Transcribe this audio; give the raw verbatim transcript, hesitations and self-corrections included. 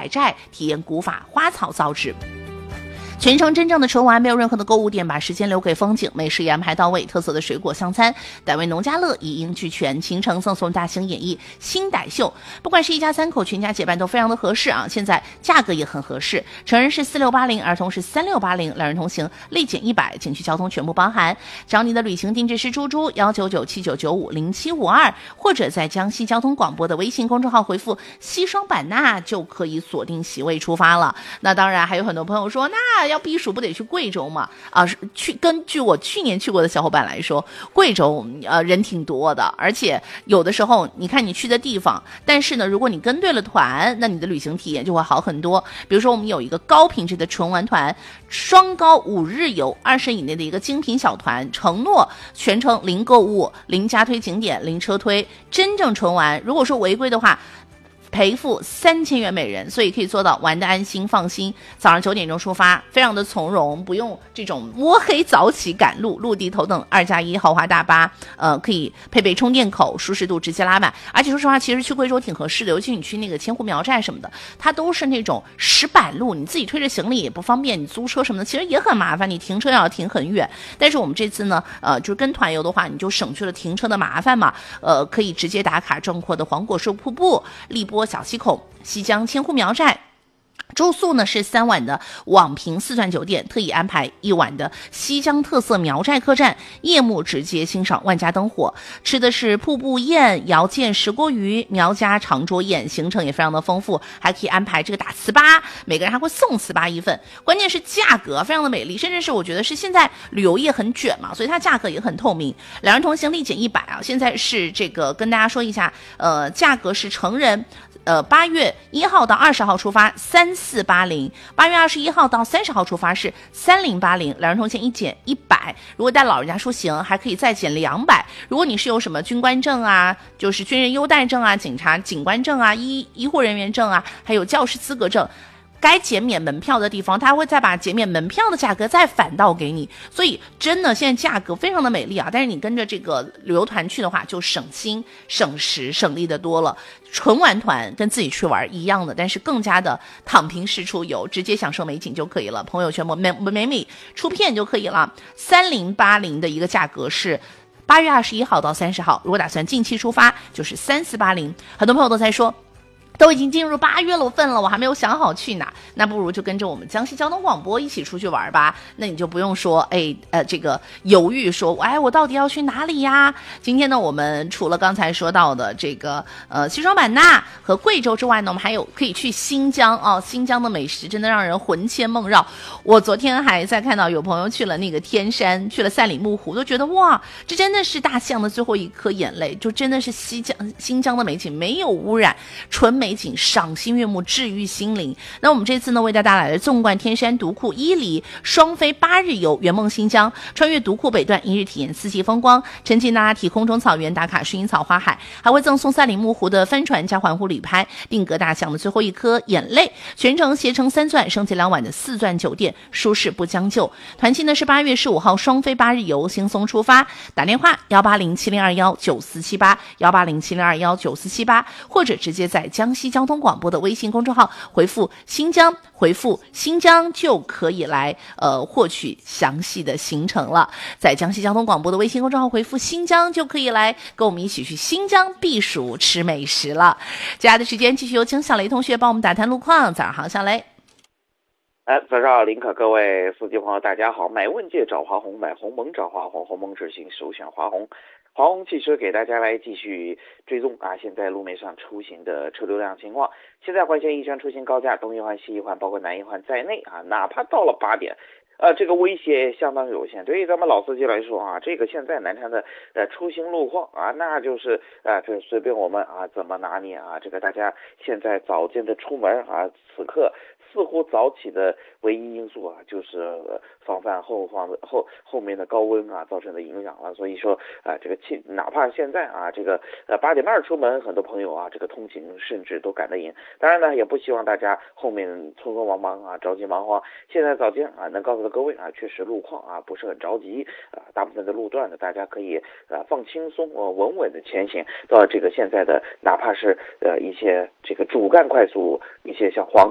百寨，体验古法花草造纸。全程真正的纯玩，没有任何的购物点，把时间留给风景，美食也安排到位，特色的水果相餐，傣味农家乐一应俱全，行程赠送大型演绎新傣秀，不管是一家三口全家结伴都非常的合适啊，现在价格也很合适，成人是四六八零，儿童是三六八零，两人同行立减一百，景区交通全部包含。找你的旅行定制师猪猪幺九九七九九五零七五二，或者在江西交通广播的微信公众号回复西双版纳就可以锁定席位出发了。那当然还有很多朋友说，那要避暑不得去贵州嘛？啊，去根据我去年去过的小伙伴来说，贵州呃人挺多的，而且有的时候你看你去的地方，但是呢，如果你跟对了团，那你的旅行体验就会好很多。比如说我们有一个高品质的纯玩团，双高五日游，二十以内的一个精品小团，承诺全程零购物、零加推景点、零车推，真正纯玩。如果说违规的话，赔付三千元每人，所以可以做到玩得安心放心。早上九点钟出发，非常的从容，不用这种摸黑早起赶路。陆地头等二加一豪华大巴，呃，可以配备充电口，舒适度直接拉满。而且说实话，其实去贵州挺合适的，尤其你去那个千户苗寨什么的，它都是那种石板路，你自己推着行李也不方便，你租车什么的其实也很麻烦，你停车要停很远。但是我们这次呢，呃，就是跟团游的话，你就省去了停车的麻烦嘛，呃，可以直接打卡壮阔的黄果树瀑布、荔波小溪口、西江千户苗寨。住宿呢是三晚的网评四钻酒店，特意安排一晚的西江特色苗寨客栈，夜幕直接欣赏万家灯火。吃的是瀑布宴、瑶见石锅鱼、苗家长桌宴，行程也非常的丰富，还可以安排这个打糍粑，每个人还会送糍粑一份。关键是价格非常的美丽，甚至是我觉得是现在旅游业很卷嘛，所以它价格也很透明。两人同行立减一百啊，现在是这个跟大家说一下，呃，价格是成人。呃，八月一号到二十号出发三四八零，八月二十一号到三十号出发是三零八零，两人同行一减一百。如果带老人家出行，还可以再减两百。如果你是有什么军官证啊，就是军人优待证啊、警察警官证啊、医医护人员证啊，还有教师资格证。该减免门票的地方，他会再把减免门票的价格再返到给你，所以真的现在价格非常的美丽啊！但是你跟着这个旅游团去的话，就省心、省时、省力的多了。纯玩团跟自己去玩一样的，但是更加的躺平式出游，直接享受美景就可以了，朋友圈美美美出片就可以了。三零八零的一个价格是。八月二十一号到三十号，如果打算近期出发，就是三四八零。很多朋友都在说。都已经进入八月份了，我还没有想好去哪，那不如就跟着我们江西交通广播一起出去玩吧。那你就不用说，哎，呃，这个犹豫说，哎，我到底要去哪里呀？今天呢，我们除了刚才说到的这个呃西双版纳和贵州之外呢，我们还有可以去新疆哦。新疆的美食真的让人魂牵梦绕。我昨天还在看到有朋友去了那个天山，去了赛里木湖，都觉得哇，这真的是大西洋的最后一颗眼泪，就真的是西疆新疆的美景，没有污染，纯美景，赏心悦目，治愈心灵。那我们这次呢，为大家带来了纵贯天山、独库伊犁双飞八日游，圆梦新疆，穿越独库北段，一日体验四季风光，沉浸那拉提空中草原，打卡薰衣草花海，还会赠送赛里木湖的帆船加环湖旅拍，定格大象的最后一颗眼泪，全程携程三钻，升级两晚的四钻酒店，舒适不将就。团期呢是八月十五号双飞八日游，轻松出发，打电话幺八零七零二幺九四七八幺八零七零二幺九四七八，或者直接在江西交通广播的微信公众号回复新疆，回复新疆就可以来呃获取详细的行程了。在江西交通广播的微信公众号回复新疆，就可以来跟我们一起去新疆避暑吃美食了。接下来的时间继续有请小雷同学帮我们打探路况。早上好，小雷。 哎，早上好，林可，各位司机朋友，大家好。买问界找华宏，买鸿蒙找华宏，鸿蒙执行首选华宏。华宏汽车给大家来继续追踪啊，现在路面上出行的车流量情况。现在环线一线出行高架，东一环、西一环，包括南一环在内啊，哪怕到了八点。呃，这个威胁相当有限。对于咱们老司机来说啊，这个现在南昌的呃出行路况啊，那就是啊，这随便我们啊怎么拿捏啊。这个大家现在早间的出门啊，此刻似乎早起的唯一因素啊，就是防范后方的后后面的高温啊造成的影响了。所以说啊，这个气哪怕现在啊，这个呃八点半出门，很多朋友啊，这个通勤甚至都赶得赢。当然呢，也不希望大家后面匆匆忙忙啊，着急忙慌。现在早间啊，能告诉各位啊，确实路况啊不是很着急啊，大部分的路段呢，大家可以啊放轻松，呃稳稳的前行到这个现在的哪怕是呃一些这个主干快速，一些像黄